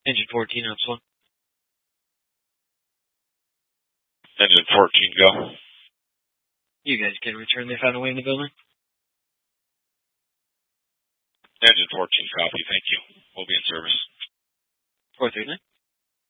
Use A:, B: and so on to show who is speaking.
A: Engine 14, Ops 1.
B: Engine 14, go.
A: You guys can return. They found a way in the building.
B: Engine 14, copy. Thank you. We'll be in service.
A: 439.